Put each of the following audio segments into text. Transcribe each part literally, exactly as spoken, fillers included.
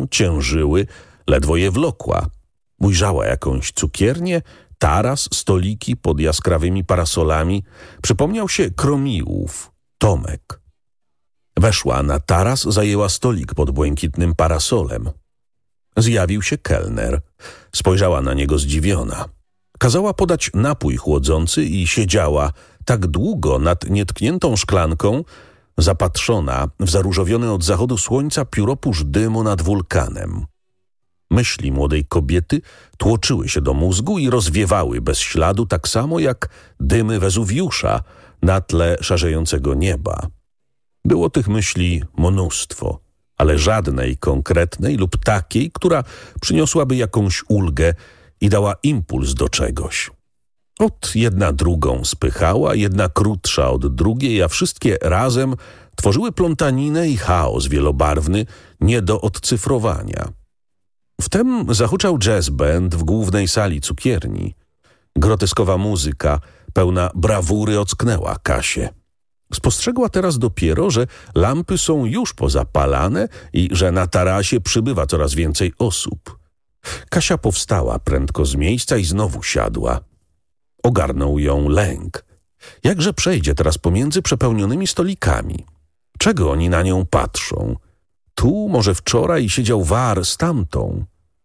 ciężyły, ledwo je wlokła. Ujrzała jakąś cukiernię, taras, stoliki pod jaskrawymi parasolami. Przypomniał się Kromiłów, Tomek. Weszła na taras, zajęła stolik pod błękitnym parasolem. Zjawił się kelner. Spojrzała na niego zdziwiona. Kazała podać napój chłodzący i siedziała tak długo nad nietkniętą szklanką, zapatrzona w zaróżowiony od zachodu słońca pióropusz dymu nad wulkanem. Myśli młodej kobiety tłoczyły się do mózgu i rozwiewały bez śladu tak samo jak dymy Wezuwiusza na tle szarzejącego nieba. Było tych myśli mnóstwo, ale żadnej konkretnej lub takiej, która przyniosłaby jakąś ulgę i dała impuls do czegoś. Ot jedna drugą spychała, jedna krótsza od drugiej, a wszystkie razem tworzyły plątaninę i chaos wielobarwny, nie do odcyfrowania. Wtem zahuczał jazz band w głównej sali cukierni. Groteskowa muzyka, pełna brawury ocknęła Kasię. Spostrzegła teraz dopiero, że lampy są już pozapalane i że na tarasie przybywa coraz więcej osób. Kasia powstała prędko z miejsca i znowu siadła. Ogarnął ją lęk. Jakże przejdzie teraz pomiędzy przepełnionymi stolikami? Czego oni na nią patrzą? Tu, może wczoraj, siedział war z tamtą.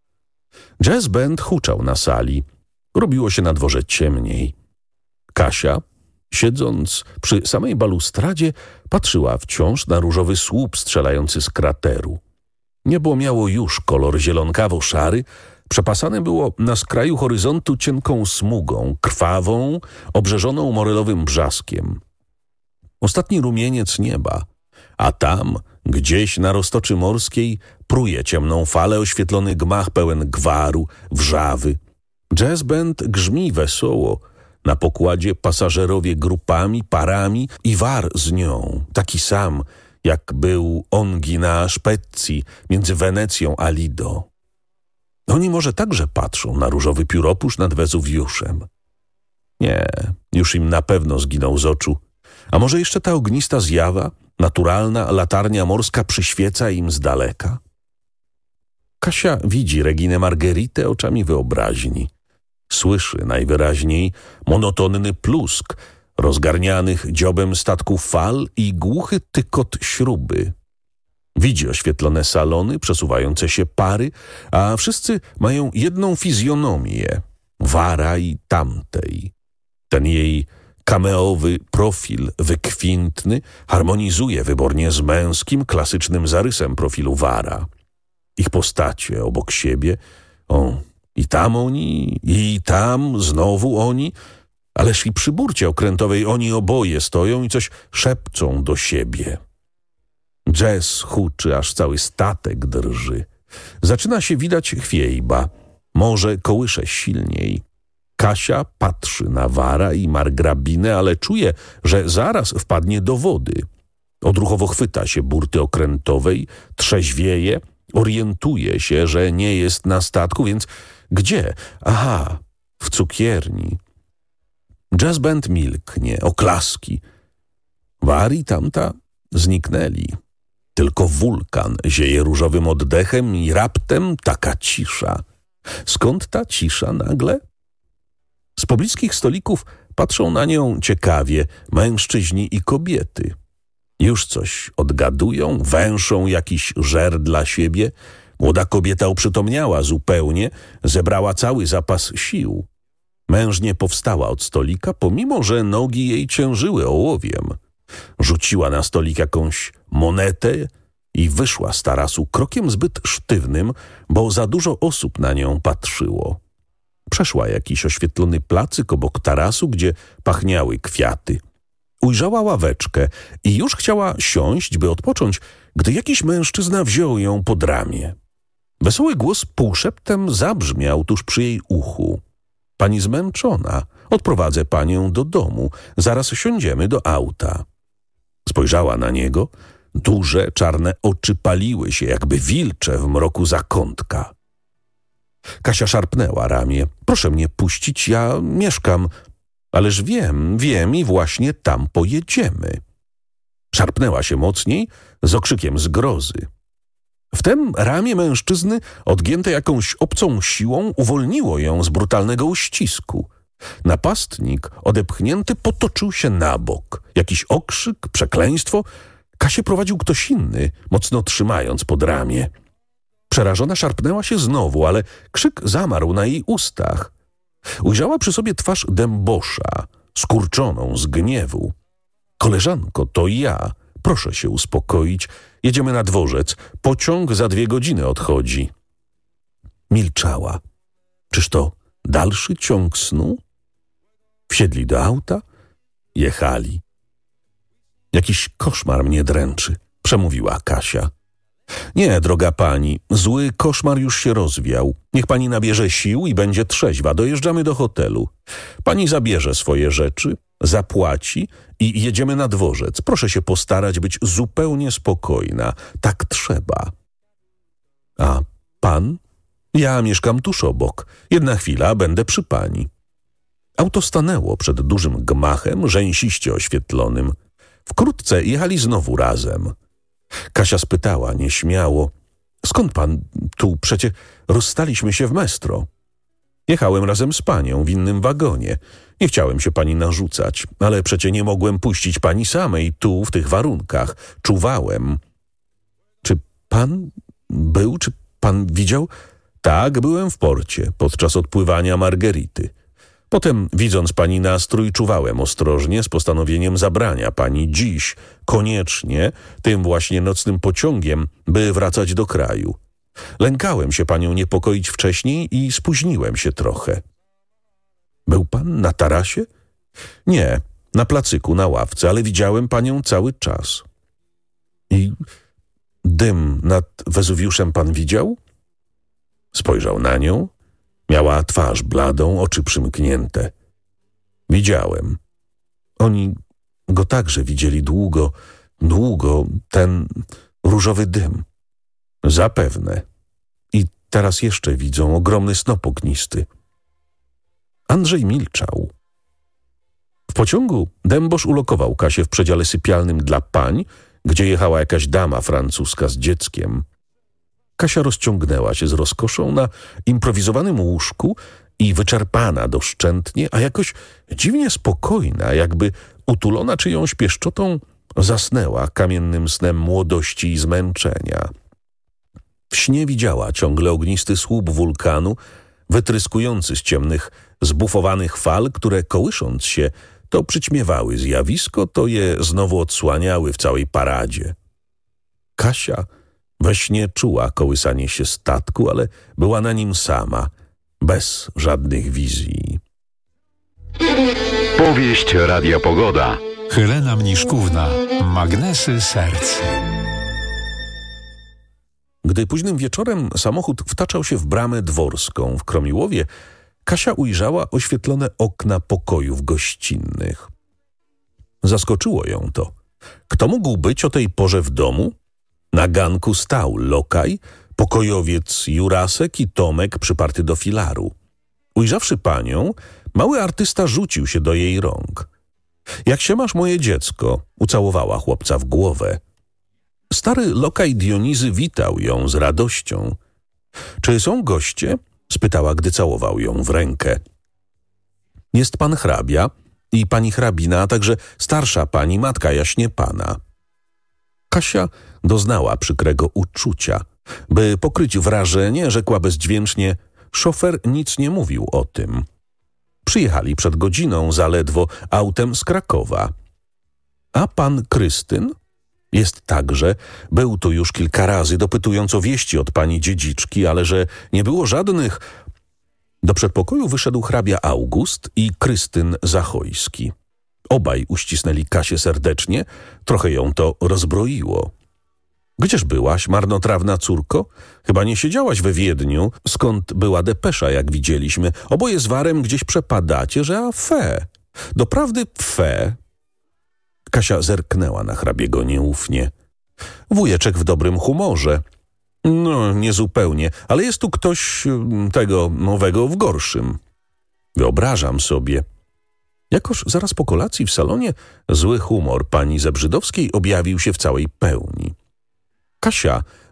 Jazz band huczał na sali. Robiło się na dworze ciemniej. Kasia, siedząc przy samej balustradzie, patrzyła wciąż na różowy słup strzelający z krateru. Niebo miało już kolor zielonkawo-szary, przepasane było na skraju horyzontu cienką smugą, krwawą, obrzeżoną morelowym brzaskiem. Ostatni rumieniec nieba, a tam, gdzieś na roztoczy morskiej, pruje ciemną falę oświetlony gmach pełen gwaru, wrzawy. Jazz band grzmi wesoło, na pokładzie pasażerowie grupami, parami i war z nią, taki sam, jak był ongi na Szpecji między Wenecją a Lido. Oni może także patrzą na różowy pióropusz nad Wezuwiuszem. Nie, już im na pewno zginął z oczu. A może jeszcze ta ognista zjawa, naturalna latarnia morska przyświeca im z daleka? Kasia widzi Reginę Margheritę oczami wyobraźni. Słyszy najwyraźniej monotonny plusk rozgarnianych dziobem statków fal i głuchy tykot śruby. Widzi oświetlone salony, przesuwające się pary, a wszyscy mają jedną fizjonomię, wara i tamtej. Ten jej kameowy profil wykwintny harmonizuje wybornie z męskim, klasycznym zarysem profilu wara. Ich postacie obok siebie, o, i tam oni, i tam znowu oni, ależ i przy burcie okrętowej oni oboje stoją i coś szepczą do siebie. Jazz huczy, aż cały statek drży. Zaczyna się widać chwiejba. Morze kołysze silniej. Kasia patrzy na wara i margrabinę, ale czuje, że zaraz wpadnie do wody. Odruchowo chwyta się burty okrętowej, trzeźwieje, orientuje się, że nie jest na statku, więc gdzie? Aha, w cukierni. Jazz band milknie, oklaski. War i tamta zniknęli. Tylko wulkan zieje różowym oddechem i raptem taka cisza. Skąd ta cisza nagle? Z pobliskich stolików patrzą na nią ciekawie mężczyźni i kobiety. Już coś odgadują, węszą jakiś żer dla siebie. Młoda kobieta uprzytomniała zupełnie, zebrała cały zapas sił. Mężnie powstała od stolika, pomimo że nogi jej ciężyły ołowiem. Rzuciła na stolik jakąś monetę i wyszła z tarasu krokiem zbyt sztywnym, bo za dużo osób na nią patrzyło. Przeszła jakiś oświetlony placyk obok tarasu, gdzie pachniały kwiaty. Ujrzała ławeczkę i już chciała siąść, by odpocząć, gdy jakiś mężczyzna wziął ją pod ramię. Wesoły głos półszeptem zabrzmiał tuż przy jej uchu. Pani zmęczona, odprowadzę panią do domu, zaraz siądziemy do auta. Spojrzała na niego, duże, czarne oczy paliły się, jakby wilcze w mroku zakątka. Kasia szarpnęła ramię. Proszę mnie puścić, ja mieszkam. Ależ wiem, wiem i właśnie tam pojedziemy. Szarpnęła się mocniej, z okrzykiem zgrozy. Wtem ramię mężczyzny, odgięte jakąś obcą siłą, uwolniło ją z brutalnego uścisku. Napastnik, odepchnięty, potoczył się na bok. Jakiś okrzyk, przekleństwo. Kasię prowadził ktoś inny, mocno trzymając pod ramię. Przerażona szarpnęła się znowu, ale krzyk zamarł na jej ustach. Ujrzała przy sobie twarz dębosza, skurczoną z gniewu. Koleżanko, to ja. Proszę się uspokoić. Jedziemy na dworzec. Pociąg za dwie godziny odchodzi. Milczała. Czyż to dalszy ciąg snu? Wsiedli do auta. Jechali. Jakiś koszmar mnie dręczy, przemówiła Kasia. Nie, droga pani, zły koszmar już się rozwiał. Niech pani nabierze sił i będzie trzeźwa. Dojeżdżamy do hotelu. Pani zabierze swoje rzeczy, zapłaci i jedziemy na dworzec. Proszę się postarać być zupełnie spokojna. Tak trzeba. A pan? Ja mieszkam tuż obok. Jedna chwila, będę przy pani. Auto stanęło przed dużym gmachem, rzęsiście oświetlonym. Wkrótce jechali znowu razem. Kasia spytała nieśmiało. Skąd pan tu? Przecie rozstaliśmy się w Mestro. Jechałem razem z panią w innym wagonie. Nie chciałem się pani narzucać, ale przecie nie mogłem puścić pani samej tu w tych warunkach. Czuwałem. Czy pan był? Czy pan widział? Tak, byłem w porcie podczas odpływania Margerity. Potem, widząc pani nastrój, czuwałem ostrożnie z postanowieniem zabrania pani dziś, koniecznie, tym właśnie nocnym pociągiem, by wracać do kraju. Lękałem się panią niepokoić wcześniej i spóźniłem się trochę. Był pan na tarasie? Nie, na placyku, na ławce, ale widziałem panią cały czas. I dym nad Wezuwiuszem pan widział? Spojrzał na nią. Miała twarz bladą, oczy przymknięte. Widziałem. Oni go także widzieli długo, długo, ten różowy dym. Zapewne. I teraz jeszcze widzą ogromny snop ognisty. Andrzej milczał. W pociągu dębosz ulokował Kasię w przedziale sypialnym dla pań, gdzie jechała jakaś dama francuska z dzieckiem. Kasia rozciągnęła się z rozkoszą na improwizowanym łóżku i wyczerpana doszczętnie, a jakoś dziwnie spokojna, jakby utulona czyjąś pieszczotą, zasnęła kamiennym snem młodości i zmęczenia. W śnie widziała ciągle ognisty słup wulkanu, wytryskujący z ciemnych, zbufowanych fal, które kołysząc się, to przyćmiewały zjawisko, to je znowu odsłaniały w całej paradzie. Kasia we śnie czuła kołysanie się statku, ale była na nim sama, bez żadnych wizji. Powieść Radia Pogoda. Helena Mniszkówna. Magnesy serc. Gdy późnym wieczorem samochód wtaczał się w bramę dworską w Kromiłowie, Kasia ujrzała oświetlone okna pokojów gościnnych. Zaskoczyło ją to. Kto mógł być o tej porze w domu? Na ganku stał lokaj, pokojowiec Jurasek i Tomek przyparty do filaru. Ujrzawszy panią, mały artysta rzucił się do jej rąk. Jak się masz, moje dziecko? Ucałowała chłopca w głowę. Stary lokaj Dionizy witał ją z radością. Czy są goście? Spytała, gdy całował ją w rękę. Jest pan hrabia i pani hrabina, a także starsza pani, matka jaśnie pana. Kasia doznała przykrego uczucia. By pokryć wrażenie, rzekła bezdźwięcznie, szofer nic nie mówił o tym. Przyjechali przed godziną zaledwo autem z Krakowa. A pan Krystyn? Jest także, był tu już kilka razy, dopytując o wieści od pani dziedziczki, ale że nie było żadnych... Do przedpokoju wyszedł hrabia August i Krystyn Zachojski. Obaj uścisnęli Kasię serdecznie, trochę ją to rozbroiło. Gdzież byłaś, marnotrawna córko? Chyba nie siedziałaś we Wiedniu, skąd była depesza, jak widzieliśmy. Oboje z Warem gdzieś przepadacie, że a fe. Doprawdy fe. Kasia zerknęła na hrabiego nieufnie. Wujeczek w dobrym humorze. No, niezupełnie, ale jest tu ktoś tego nowego w gorszym. Wyobrażam sobie. Jakoż zaraz po kolacji w salonie zły humor pani Zebrzydowskiej objawił się w całej pełni. Kasia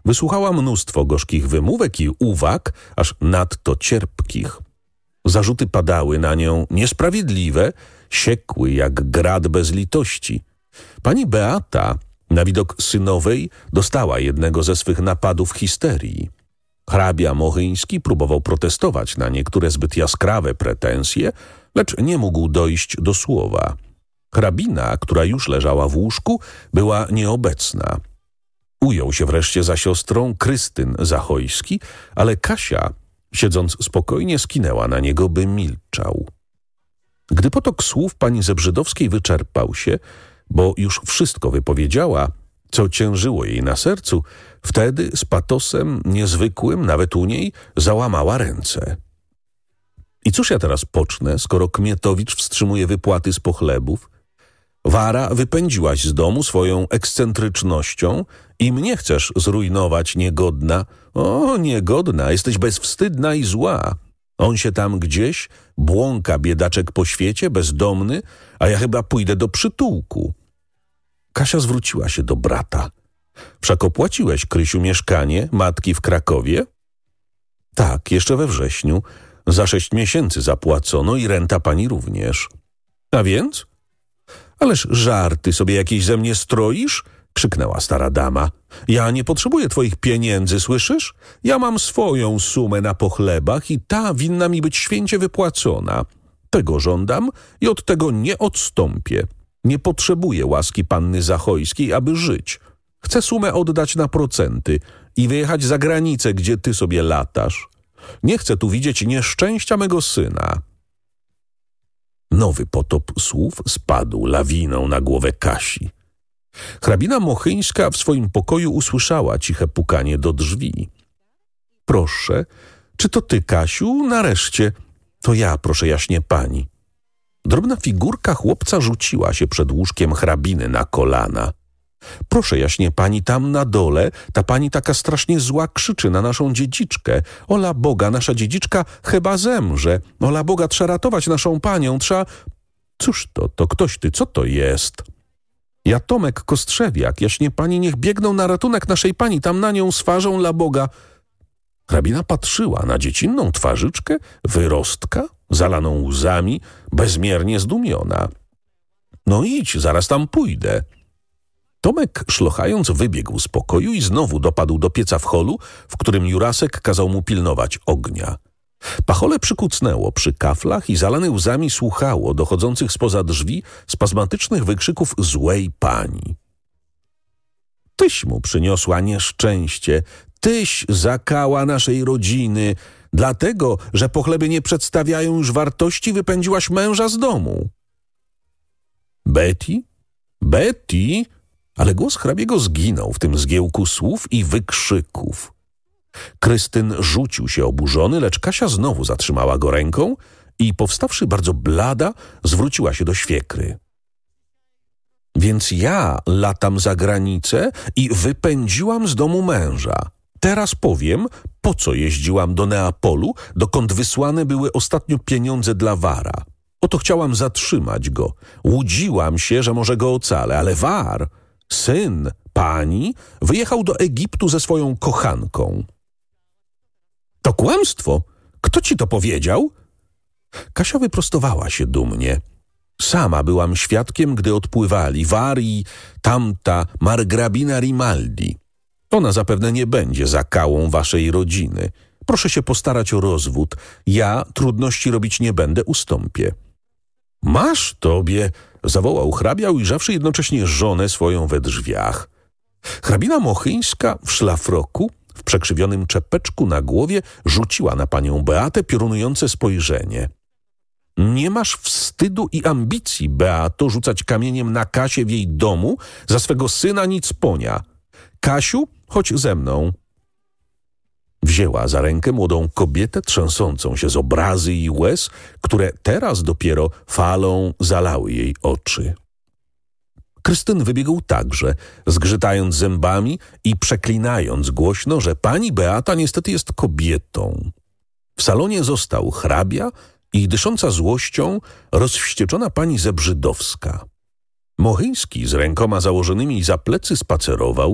Wysłuchała mnóstwo gorzkich wymówek i uwag, aż nadto cierpkich. Zarzuty padały na nią niesprawiedliwe, siekły jak grad bez litości. Pani Beata na widok synowej dostała jednego ze swych napadów histerii. Hrabia Mochyński próbował protestować na niektóre zbyt jaskrawe pretensje, lecz nie mógł dojść do słowa. Hrabina, która już leżała w łóżku, była nieobecna. Ujął się wreszcie za siostrą Krystyn Zachojski, ale Kasia, siedząc spokojnie, skinęła na niego, by milczał. Gdy potok słów pani Zebrzydowskiej wyczerpał się, bo już wszystko wypowiedziała, co ciężyło jej na sercu, wtedy z patosem niezwykłym, nawet u niej, załamała ręce. I cóż ja teraz pocznę, skoro Kmietowicz wstrzymuje wypłaty z pochlebów? Wara, wypędziłaś z domu swoją ekscentrycznością i mnie chcesz zrujnować, niegodna. O, niegodna, jesteś bezwstydna i zła. On się tam gdzieś, błąka biedaczek po świecie, bezdomny, a ja chyba pójdę do przytułku. Kasia zwróciła się do brata. Wszak opłaciłeś, Krysiu, mieszkanie matki w Krakowie? Tak, jeszcze we wrześniu. Za sześć miesięcy zapłacono i renta pani również. A więc? Ależ żarty sobie jakieś ze mnie stroisz? Krzyknęła stara dama. Ja nie potrzebuję twoich pieniędzy, słyszysz? Ja mam swoją sumę na pochlebach i ta winna mi być święcie wypłacona. Tego żądam i od tego nie odstąpię. Nie potrzebuję łaski panny Zachojskiej, aby żyć. Chcę sumę oddać na procenty i wyjechać za granicę, gdzie ty sobie latasz. Nie chcę tu widzieć nieszczęścia mego syna. Nowy potop słów spadł lawiną na głowę Kasi. Hrabina Mochyńska w swoim pokoju usłyszała ciche pukanie do drzwi. Proszę, czy to ty, Kasiu? Nareszcie. To ja, proszę jaśnie pani. Drobna figurka chłopca rzuciła się przed łóżkiem hrabiny na kolana. Proszę jaśnie pani, tam na dole ta pani taka strasznie zła krzyczy na naszą dziedziczkę. Ola Boga, nasza dziedziczka chyba zemrze. Ola Boga, trzeba ratować naszą panią, trzeba... Cóż to, to ktoś ty, co to jest? Ja Tomek Kostrzewiak, jaśnie pani, niech biegną na ratunek naszej pani, tam na nią swarzą la Boga. Hrabina patrzyła na dziecinną twarzyczkę, wyrostka, zalaną łzami, bezmiernie zdumiona. No idź, zaraz tam pójdę. Tomek, szlochając, wybiegł z pokoju i znowu dopadł do pieca w holu, w którym Jurasek kazał mu pilnować ognia. Pachole przykucnęło przy kaflach i zalane łzami słuchało dochodzących spoza drzwi spazmatycznych wykrzyków złej pani. Tyś mu przyniosła nieszczęście, tyś zakała naszej rodziny, dlatego, że pochleby nie przedstawiają już wartości, wypędziłaś męża z domu. Betty? Betty? Ale głos hrabiego zginął w tym zgiełku słów i wykrzyków. Krystyn rzucił się oburzony, lecz Kasia znowu zatrzymała go ręką i powstawszy bardzo blada, zwróciła się do świekry. Więc ja latam za granicę i wypędziłam z domu męża. Teraz powiem, po co jeździłam do Neapolu, dokąd wysłane były ostatnio pieniądze dla Wara. Oto chciałam zatrzymać go. Łudziłam się, że może go ocalę, ale War, syn pani, wyjechał do Egiptu ze swoją kochanką. To kłamstwo! Kto ci to powiedział? Kasia wyprostowała się dumnie. Sama byłam świadkiem, gdy odpływali War i tamta margrabina Rimaldi. Ona zapewne nie będzie zakałą waszej rodziny. Proszę się postarać o rozwód. Ja trudności robić nie będę, ustąpię. Masz tobie, zawołał hrabia, ujrzawszy jednocześnie żonę swoją we drzwiach. Hrabina Mochyńska w szlafroku, w przekrzywionym czepeczku na głowie, rzuciła na panią Beatę piorunujące spojrzenie. Nie masz wstydu i ambicji, Beato, rzucać kamieniem na Kasię w jej domu za swego syna Nicponia. Kasiu, chodź ze mną. Wzięła za rękę młodą kobietę trzęsącą się z obrazy i łez, które teraz dopiero falą zalały jej oczy. Krystyn wybiegł także, zgrzytając zębami i przeklinając głośno, że pani Beata niestety jest kobietą. W salonie został hrabia i dysząca złością rozwścieczona pani Zebrzydowska. Mochyński z rękoma założonymi za plecy spacerował,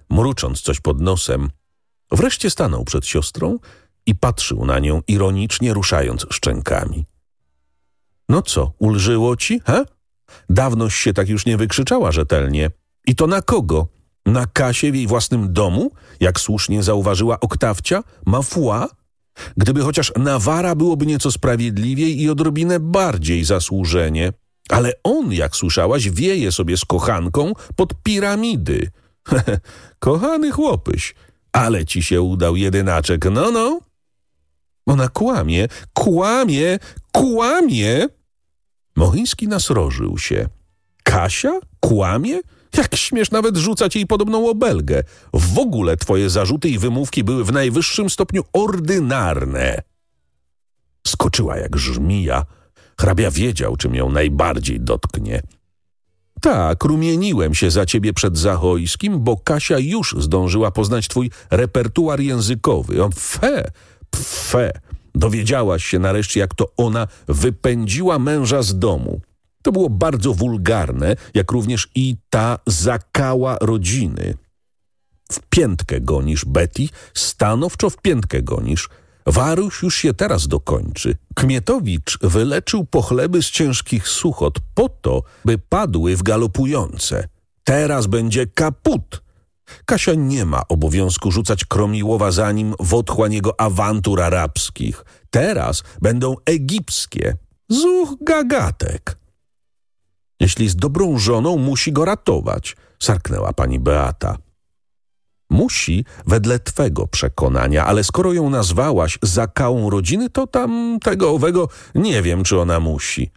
mrucząc coś pod nosem. Wreszcie stanął przed siostrą i patrzył na nią ironicznie, ruszając szczękami. No co, ulżyło ci, he? Dawnoś się tak już nie wykrzyczała rzetelnie. I to na kogo? Na Kasię w jej własnym domu? Jak słusznie zauważyła Oktawcia? Ma foi? Gdyby chociaż na Wara byłoby nieco sprawiedliwiej i odrobinę bardziej zasłużenie. Ale on, jak słyszałaś, wieje sobie z kochanką pod piramidy. Kochany chłopyś, ale ci się udał jedynaczek, no no. Ona kłamie, kłamie, kłamie. Mochyński nasrożył się. Kasia? Kłamie? Jak śmiesz nawet rzucać jej podobną obelgę? W ogóle twoje zarzuty i wymówki były w najwyższym stopniu ordynarne. Skoczyła jak żmija. Hrabia wiedział, czym ją najbardziej dotknie. Tak, rumieniłem się za ciebie przed Zachojskim, bo Kasia już zdążyła poznać twój repertuar językowy. O, fe, fe. Dowiedziałaś się nareszcie, jak to ona wypędziła męża z domu. To było bardzo wulgarne, jak również i ta zakała rodziny. W piętkę gonisz, Betty, stanowczo w piętkę gonisz. Waruś już się teraz dokończy. Kmietowicz wyleczył pochleby z ciężkich suchot po to, by padły w galopujące. Teraz będzie kaput. Kasia nie ma obowiązku rzucać Kromiłowa za nim w otchłań jego awantur arabskich. Teraz będą egipskie. Zuch gagatek. Jeśli jest dobrą żoną, musi go ratować, sarknęła pani Beata. Musi wedle twego przekonania, ale skoro ją nazwałaś zakałą rodziny, to tam tego owego nie wiem, czy ona musi.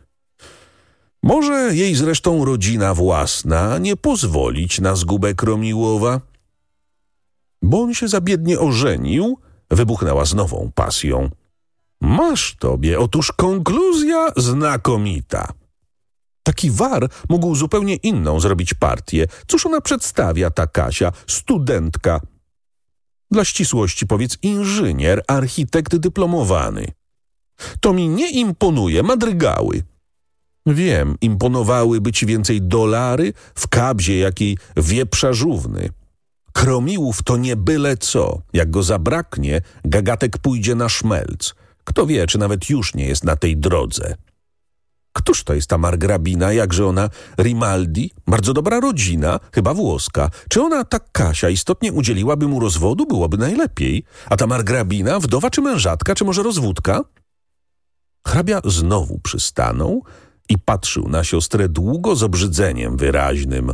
Może jej zresztą rodzina własna nie pozwolić na zgubę Kromiłowa? Bo on się za biednie ożenił, wybuchnęła z nową pasją. Masz tobie, otóż konkluzja znakomita. Taki War mógł zupełnie inną zrobić partię. Cóż ona przedstawia, ta Kasia, studentka? Dla ścisłości powiedz inżynier, architekt dyplomowany. To mi nie imponuje, madrygały. Wiem, imponowałyby ci więcej dolary w kabzie jakiej wieprza żówny. Kromiłów to nie byle co. Jak go zabraknie, gagatek pójdzie na szmelc. Kto wie, czy nawet już nie jest na tej drodze. Któż to jest ta margrabina, jakże ona Rimaldi? Bardzo dobra rodzina, chyba włoska. Czy ona, ta Kasia, istotnie udzieliłaby mu rozwodu? Byłoby najlepiej. A ta margrabina, wdowa czy mężatka, czy może rozwódka? Hrabia znowu przystanął i patrzył na siostrę długo z obrzydzeniem wyraźnym.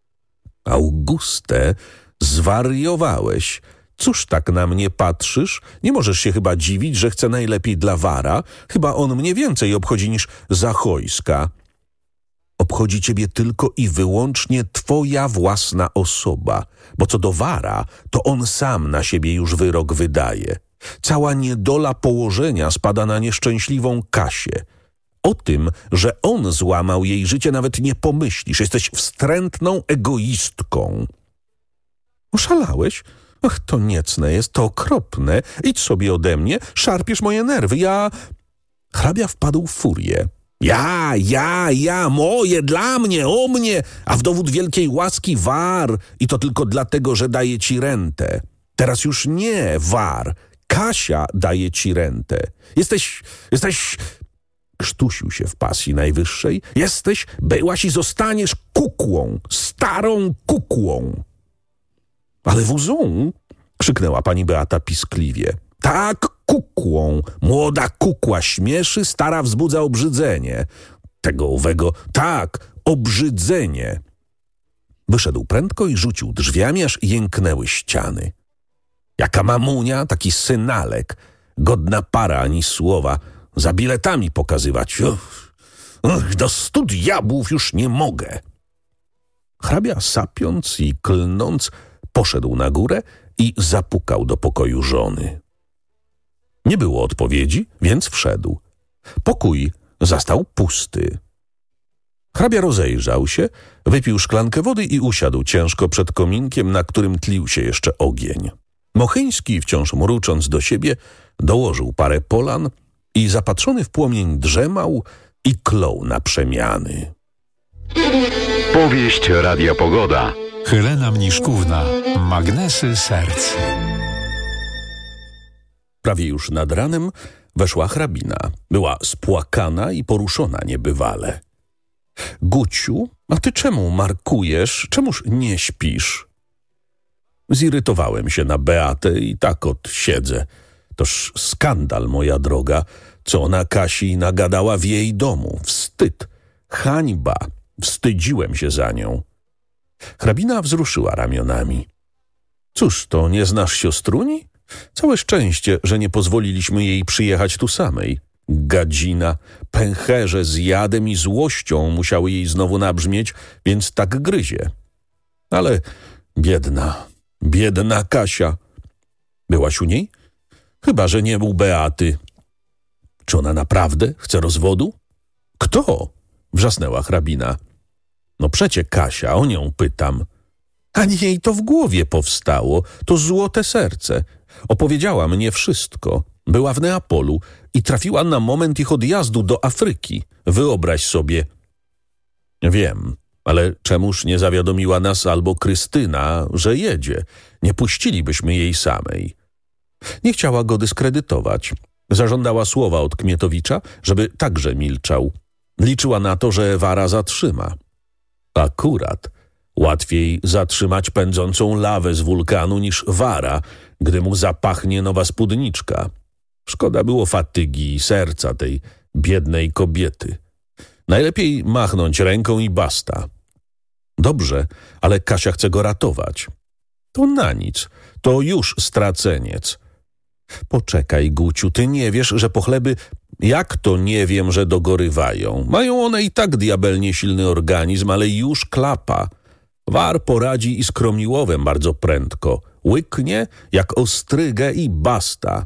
Auguste, zwariowałeś. Cóż tak na mnie patrzysz? Nie możesz się chyba dziwić, że chcę najlepiej dla Wara. Chyba on mnie więcej obchodzi niż Zachojska. Obchodzi ciebie tylko i wyłącznie twoja własna osoba, bo co do Wara, to on sam na siebie już wyrok wydaje. Cała niedola położenia spada na nieszczęśliwą Kasię. O tym, że on złamał jej życie, nawet nie pomyślisz. Jesteś wstrętną egoistką. Oszalałeś? Ach, to niecne jest, to okropne. Idź sobie ode mnie, szarpiesz moje nerwy. Ja... Hrabia wpadł w furię. Ja, ja, ja, moje, dla mnie, o mnie, a w dowód wielkiej łaski War i to tylko dlatego, że daje ci rentę. Teraz już nie War, Kasia daje ci rentę. Jesteś, jesteś... Krztusił się w pasji najwyższej. Jesteś, byłaś i zostaniesz kukłą, starą kukłą. Ale wuzą, krzyknęła pani Beata piskliwie. Tak, kukłą. Młoda kukła śmieszy, stara wzbudza obrzydzenie. Tego owego, tak, obrzydzenie. Wyszedł prędko i rzucił drzwiami, aż jęknęły ściany. Jaka mamunia, taki synalek. Godna para, ani słowa. Za biletami pokazywać. Uch, uch, do stu diabłów już nie mogę. Hrabia sapiąc i klnąc poszedł na górę i zapukał do pokoju żony. Nie było odpowiedzi, więc wszedł. Pokój zastał pusty. Hrabia rozejrzał się, wypił szklankę wody i usiadł ciężko przed kominkiem, na którym tlił się jeszcze ogień. Mochyński, wciąż mrucząc do siebie, dołożył parę polan i zapatrzony w płomień drzemał i klął na przemiany. Powieść Radia Pogoda. Helena Mniszkówna. Magnesy serc. Prawie już nad ranem weszła hrabina. Była spłakana i poruszona niebywale. Guciu, a ty czemu markujesz? Czemuż nie śpisz? Zirytowałem się na Beatę i tak ot siedzę. Toż skandal, moja droga, co ona Kasi nagadała w jej domu. Wstyd, hańba. Wstydziłem się za nią. Hrabina wzruszyła ramionami. Cóż, to nie znasz siostruni? Całe szczęście, że nie pozwoliliśmy jej przyjechać tu samej. Gadzina, pęcherze z jadem i złością musiały jej znowu nabrzmieć, więc tak gryzie. Ale biedna, biedna Kasia. Byłaś u niej? Chyba że nie u Beaty. Czy ona naprawdę chce rozwodu? Kto? Wrzasnęła hrabina. No przecie Kasia, o nią pytam. Ani jej to w głowie powstało, to złote serce. Opowiedziała mnie wszystko. Była w Neapolu i trafiła na moment ich odjazdu do Afryki. Wyobraź sobie. Wiem, ale czemuż nie zawiadomiła nas albo Krystyna, że jedzie? Nie puścilibyśmy jej samej. Nie chciała go dyskredytować. Zażądała słowa od Kmietowicza, żeby także milczał. Liczyła na to, że Wara zatrzyma. Akurat. Łatwiej zatrzymać pędzącą lawę z wulkanu niż Wara, gdy mu zapachnie nowa spódniczka. Szkoda było fatygi i serca tej biednej kobiety. Najlepiej machnąć ręką i basta. Dobrze, ale Kasia chce go ratować. To na nic, to już straceniec. Poczekaj, Guciu, ty nie wiesz, że pochleby... Jak to nie wiem, że dogorywają? Mają one i tak diabelnie silny organizm, ale już klapa. War poradzi i z Kromiłowem bardzo prędko. Łyknie jak ostrygę i basta.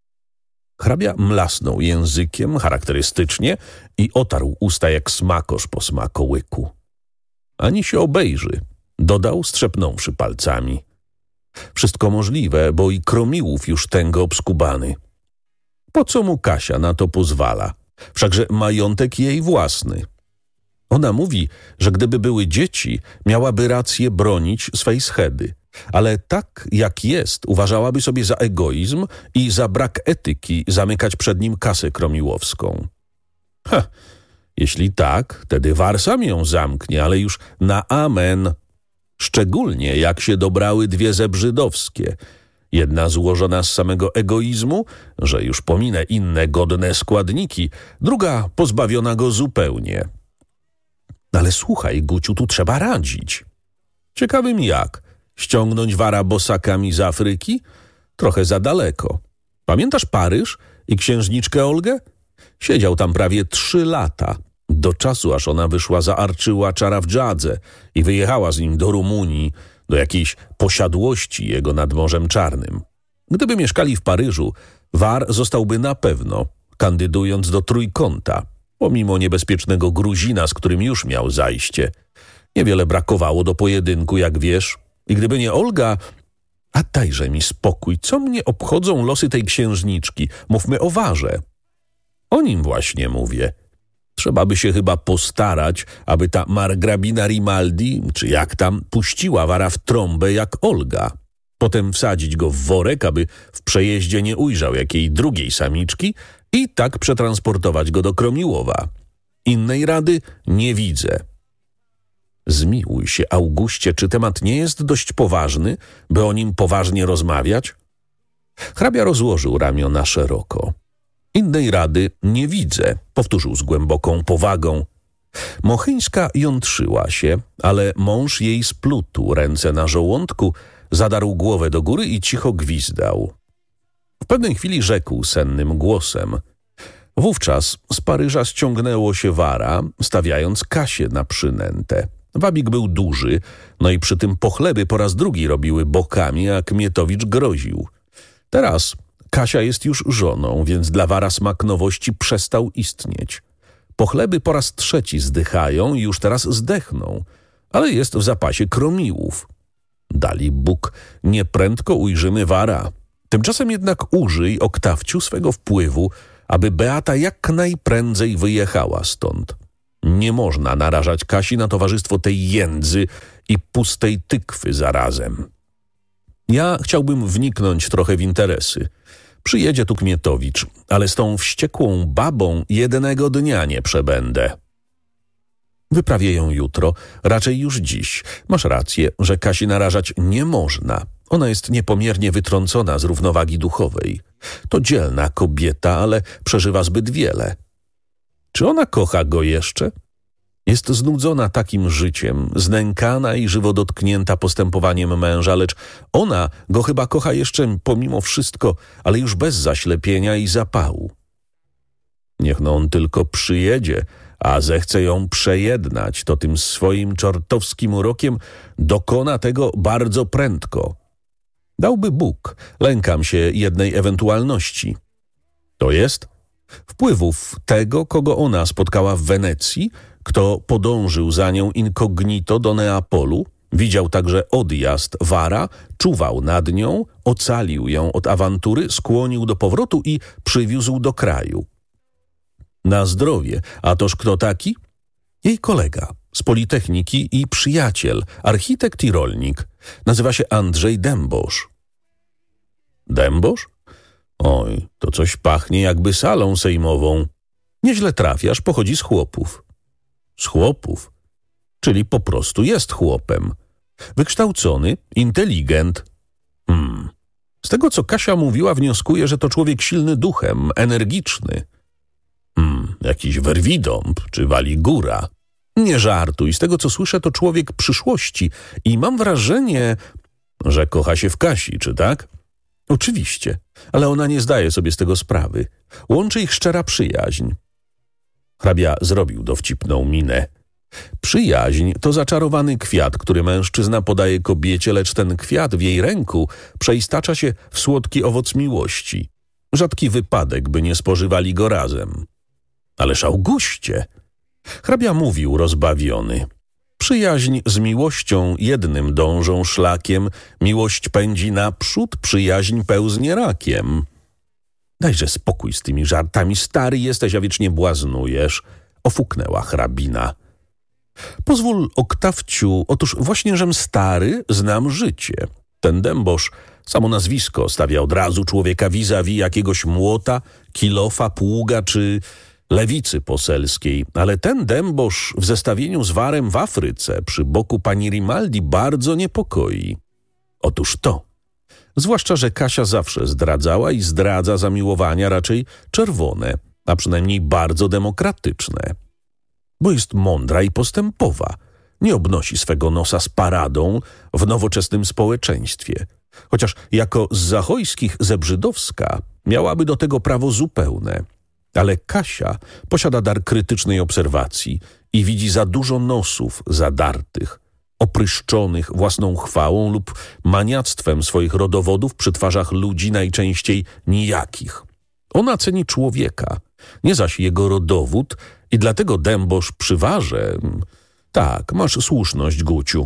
Hrabia mlasnął językiem charakterystycznie i otarł usta jak smakosz po smakołyku. Ani się obejrzy, dodał, strzepnąwszy palcami. Wszystko możliwe, bo i Kromiłów już tęgo obskubany. Po co mu Kasia na to pozwala? Wszakże majątek jej własny. Ona mówi, że gdyby były dzieci, miałaby rację bronić swej schedy. Ale tak jak jest, uważałaby sobie za egoizm i za brak etyki zamykać przed nim kasę kromiłowską. Ha, jeśli tak, wtedy War sam ją zamknie, ale już na amen. Szczególnie jak się dobrały dwie zebrzydowskie. Jedna złożona z samego egoizmu, że już pominę inne godne składniki, druga pozbawiona go zupełnie. Ale słuchaj, Guciu, tu trzeba radzić. Ciekawym jak? Ściągnąć Wara bosakami z Afryki? Trochę za daleko. Pamiętasz Paryż i księżniczkę Olgę? Siedział tam prawie trzy lata, do czasu aż ona wyszła za Arczyła Czarawdżadze i wyjechała z nim do Rumunii, do jakiejś posiadłości jego nad Morzem Czarnym. Gdyby mieszkali w Paryżu, War zostałby na pewno, kandydując do Trójkąta, pomimo niebezpiecznego Gruzina, z którym już miał zajście. Niewiele brakowało do pojedynku, jak wiesz. I gdyby nie Olga... A dajże mi spokój, co mnie obchodzą losy tej księżniczki? Mówmy o Warze. O nim właśnie mówię. Trzeba by się chyba postarać, aby ta margrabina Rimaldi, czy jak tam, puściła Wara w trąbę jak Olga. Potem wsadzić go w worek, aby w przejeździe nie ujrzał jakiej drugiej samiczki i tak przetransportować go do Kromiłowa. Innej rady nie widzę. Zmiłuj się, Auguście, czy temat nie jest dość poważny, by o nim poważnie rozmawiać? Hrabia rozłożył ramiona szeroko. Innej rady nie widzę, powtórzył z głęboką powagą. Mochyńska jątrzyła się, ale mąż jej splótł ręce na żołądku, zadarł głowę do góry i cicho gwizdał. W pewnej chwili rzekł sennym głosem. Wówczas z Paryża ściągnęło się Wara, stawiając Kasię na przynętę. Wabik był duży, no i przy tym pochleby po raz drugi robiły bokami, a Kmietowicz groził. Teraz Kasia jest już żoną, więc dla Wara smak nowości przestał istnieć. Pochleby po raz trzeci zdychają i już teraz zdechną, ale jest w zapasie Kromiłów. Dali Bóg, nieprędko ujrzymy Wara. Tymczasem jednak użyj, Oktawciu, swego wpływu, aby Beata jak najprędzej wyjechała stąd. Nie można narażać Kasi na towarzystwo tej jędzy i pustej tykwy zarazem. Ja chciałbym wniknąć trochę w interesy. Przyjedzie tu Kmietowicz, ale z tą wściekłą babą jednego dnia nie przebędę. Wyprawię ją jutro, raczej już dziś. Masz rację, że Kasi narażać nie można. Ona jest niepomiernie wytrącona z równowagi duchowej. To dzielna kobieta, ale przeżywa zbyt wiele. Czy ona kocha go jeszcze? Jest znudzona takim życiem, znękana i żywo dotknięta postępowaniem męża, lecz ona go chyba kocha jeszcze pomimo wszystko, ale już bez zaślepienia i zapału. Niech no on tylko przyjedzie, a zechce ją przejednać, to tym swoim czortowskim urokiem dokona tego bardzo prędko. Dałby Bóg, lękam się jednej ewentualności. To jest wpływów tego, kogo ona spotkała w Wenecji, kto podążył za nią incognito do Neapolu, widział także odjazd Vara, czuwał nad nią, ocalił ją od awantury, skłonił do powrotu i przywiózł do kraju. Na zdrowie, a toż kto taki? Jej kolega z Politechniki i przyjaciel, architekt i rolnik. Nazywa się Andrzej Dębosz. Dębosz? Oj, to coś pachnie jakby salą sejmową. Nieźle trafiasz, pochodzi z chłopów. Z chłopów? Czyli po prostu jest chłopem. Wykształcony, inteligent. Hmm. Z tego, co Kasia mówiła, wnioskuję, że to człowiek silny duchem, energiczny. Hmm, jakiś werwidąb czy waligura. Nie żartuj, z tego, co słyszę, to człowiek przyszłości i mam wrażenie, że kocha się w Kasi, czy tak? Oczywiście, ale ona nie zdaje sobie z tego sprawy. Łączy ich szczera przyjaźń. Hrabia zrobił dowcipną minę. Przyjaźń to zaczarowany kwiat, który mężczyzna podaje kobiecie, lecz ten kwiat w jej ręku przeistacza się w słodki owoc miłości. Rzadki wypadek, by nie spożywali go razem. Ależ Auguście! Hrabia mówił rozbawiony. Przyjaźń z miłością jednym dążą szlakiem, miłość pędzi naprzód, przyjaźń pełznie rakiem. Dajże spokój z tymi żartami, stary jesteś, a wiecznie błaznujesz, ofuknęła hrabina. Pozwól, Oktawciu, otóż właśnie, żem stary, znam życie. Ten Dębosz, samo nazwisko stawia od razu człowieka vis-a-vis jakiegoś młota, kilofa, pługa czy lewicy poselskiej, ale ten Dębosz w zestawieniu z Warem w Afryce przy boku pani Rimaldi bardzo niepokoi. Otóż to. Zwłaszcza, że Kasia zawsze zdradzała i zdradza zamiłowania raczej czerwone, a przynajmniej bardzo demokratyczne. Bo jest mądra i postępowa. Nie obnosi swego nosa z paradą w nowoczesnym społeczeństwie. Chociaż jako z Zachojskich Zebrzydowska miałaby do tego prawo zupełne. Ale Kasia posiada dar krytycznej obserwacji i widzi za dużo nosów zadartych, opryszczonych własną chwałą lub maniactwem swoich rodowodów przy twarzach ludzi najczęściej nijakich. Ona ceni człowieka, nie zaś jego rodowód i dlatego Dębosz przy Warze... Tak, masz słuszność, Guciu.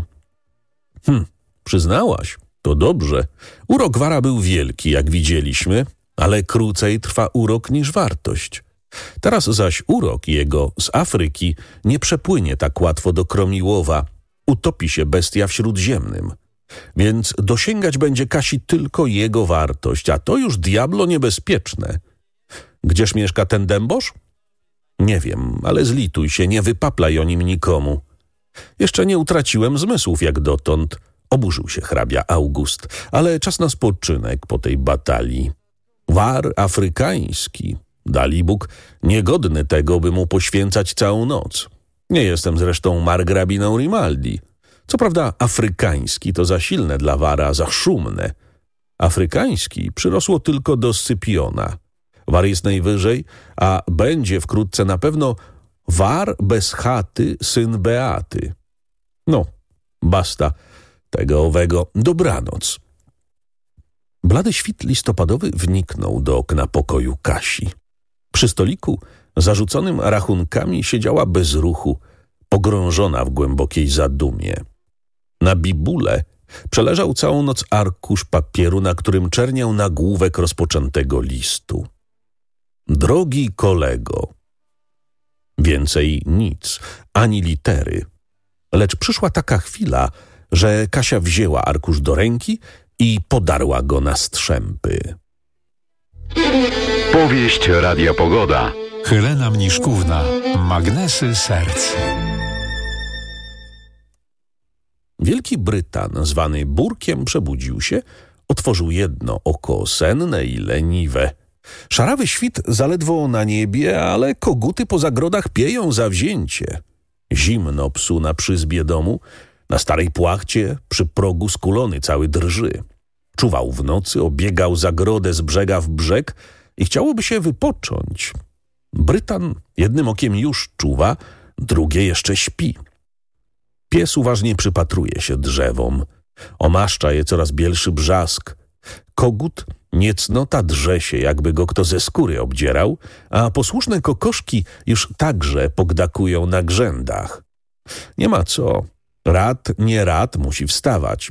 Hm, przyznałaś, to dobrze. Urok Wara był wielki, jak widzieliśmy, ale krócej trwa urok niż wartość. Teraz zaś urok jego z Afryki nie przepłynie tak łatwo do Kromiłowa, utopi się bestia w Śródziemnym. Więc dosięgać będzie Kasi tylko jego wartość, a to już diablo niebezpieczne. Gdzież mieszka ten Dębosz? Nie wiem, ale zlituj się, nie wypaplaj o nim nikomu. Jeszcze nie utraciłem zmysłów jak dotąd. Oburzył się hrabia August, ale czas na spoczynek po tej batalii. War afrykański, dalibóg, niegodny tego, by mu poświęcać całą noc. Nie jestem zresztą margrabiną Rimaldi. Co prawda afrykański to za silne dla Wara, za szumne. Afrykański przyrosło tylko do Scypiona. War jest najwyżej, a będzie wkrótce na pewno War bez chaty, syn Beaty. No, basta tego owego, dobranoc. Blady świt listopadowy wniknął do okna pokoju Kasi. Przy stoliku, zarzuconym rachunkami, siedziała bez ruchu, pogrążona w głębokiej zadumie. Na bibule przeleżał całą noc arkusz papieru, na którym czerniał nagłówek rozpoczętego listu. Drogi kolego, Więcej nic, ani litery. Lecz przyszła taka chwila, że Kasia wzięła arkusz do ręki i podarła go na strzępy. Powieść Radia Pogoda. Helena Mniszkówna. Magnesy serc. Wielki Brytan, zwany Burkiem, przebudził się, otworzył jedno oko senne i leniwe. Szarawy świt zaledwo na niebie, ale koguty po zagrodach pieją zawzięcie. Zimno psu na przyzbie domu, na starej płachcie, przy progu skulony cały drży. Czuwał w nocy, obiegał zagrodę z brzega w brzeg i chciałoby się wypocząć. Brytan jednym okiem już czuwa, drugie jeszcze śpi. Pies uważnie przypatruje się drzewom. Omaszcza je coraz bielszy brzask. Kogut niecnota drze się, jakby go kto ze skóry obdzierał, a posłuszne kokoszki już także pogdakują na grzędach. Nie ma co. Rad, nie rad musi wstawać.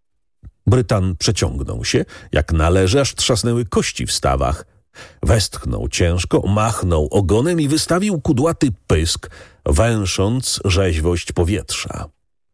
Brytan przeciągnął się, jak należy, aż trzasnęły kości w stawach. Westchnął ciężko, machnął ogonem i wystawił kudłaty pysk, węsząc rzeźwość powietrza.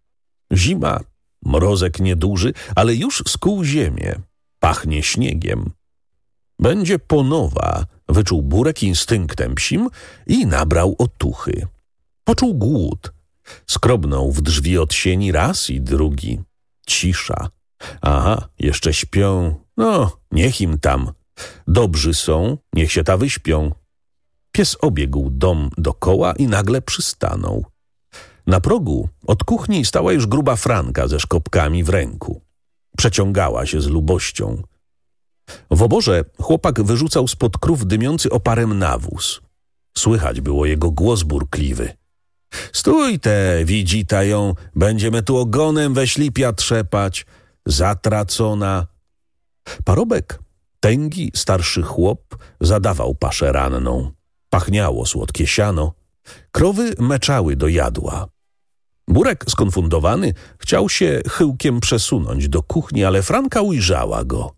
Zima, mrozek nieduży, ale już skuł ziemię. Pachnie śniegiem. Będzie ponowa, wyczuł Burek instynktem psim i nabrał otuchy. Poczuł głód. Skrobnął w drzwi od sieni raz i drugi. Cisza. Aha, jeszcze śpią. No, niech im tam. Dobrzy są, niech się ta wyśpią. Pies obiegł dom dokoła i nagle przystanął. Na progu od kuchni stała już gruba Franka ze szkopkami w ręku. Przeciągała się z lubością. W oborze chłopak wyrzucał spod krów dymiący oparem nawóz. Słychać było jego głos burkliwy. Stój te, widzi ta ją, będziemy tu ogonem we ślipia trzepać. Zatracona. Parobek, tęgi, starszy chłop, zadawał paszę ranną. Pachniało słodkie siano. Krowy meczały do jadła. Burek, skonfundowany, chciał się chyłkiem przesunąć do kuchni, ale Franka ujrzała go.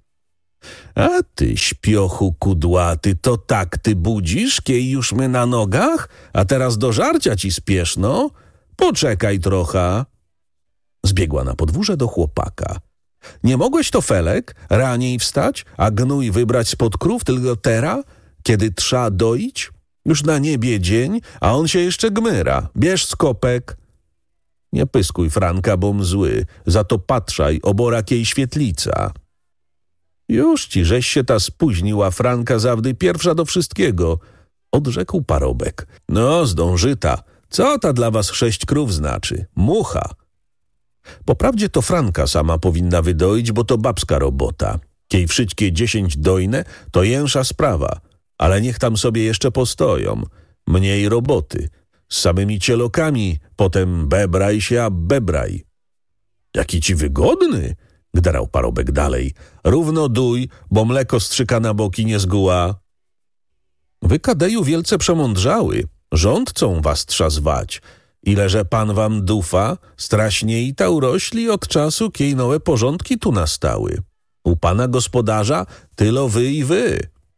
A ty, śpiochu kudłaty, to tak ty budzisz, kiej już my na nogach, a teraz do żarcia ci spieszno? Poczekaj trochę. Zbiegła na podwórze do chłopaka. Nie mogłeś to, Felek, raniej wstać, a gnój wybrać spod krów tylko tera, kiedy trza doić? Już na niebie dzień, a on się jeszcze gmyra. Bierz skopek. Nie pyskuj, Franka, bom zły, za to patrzaj, oborak jej świetlica. Już ci, żeś się ta spóźniła, Franka, zawdy pierwsza do wszystkiego, odrzekł Parobek. No, zdążyta. Co ta dla was sześć krów znaczy? Mucha. Poprawdzie to Franka sama powinna wydoić, bo to babska robota. Kiej wszystkie dziesięć dojne, to jęsza sprawa, ale niech tam sobie jeszcze postoją. Mniej roboty. Z samymi cielokami, potem bebraj się, a bebraj. Jaki ci wygodny, gdarał Parobek dalej. Równo duj, bo mleko strzyka na boki nie zguła. Wy, Kadeju, wielce przemądrzały, rządcą was trza zwać. Ileże pan wam dufa, straśnie i ta urośli od czasu, kiej nowe porządki tu nastały. U pana gospodarza tylo wy i wy.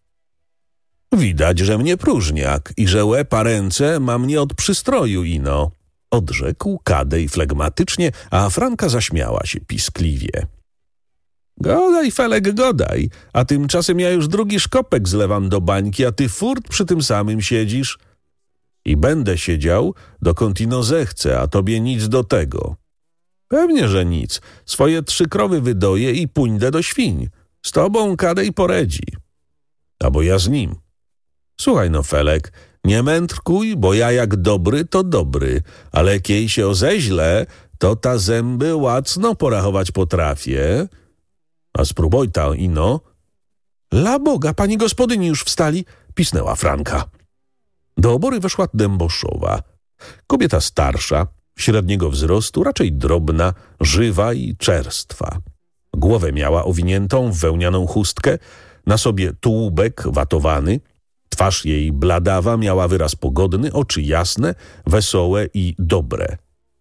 Widać, że mnie próżniak i że łeb, a ręce ma mnie od przystroju ino, odrzekł Kadej flegmatycznie, a Franka zaśmiała się piskliwie. Godaj, Felek, godaj, a tymczasem ja już drugi szkopek zlewam do bańki, a ty furt przy tym samym siedzisz. I będę siedział, dokąd ino zechcę, a tobie nic do tego. Pewnie, że nic. Swoje trzy krowy wydoję i pójdę do świń. Z tobą, Kadej, poredzi. Albo ja z nim. Słuchaj no, Felek, nie mędrkuj, bo ja jak dobry, to dobry, ale kiej się ozeźle, to ta zęby łacno porachować potrafię. A spróboj ta ino. La Boga, pani gospodyni już wstali, pisnęła Franka. Do obory weszła Dęboszowa. Kobieta starsza, średniego wzrostu, raczej drobna, żywa i czerstwa. Głowę miała owiniętą w wełnianą chustkę, na sobie tułbek watowany. Twarz jej bladawa miała wyraz pogodny, oczy jasne, wesołe i dobre.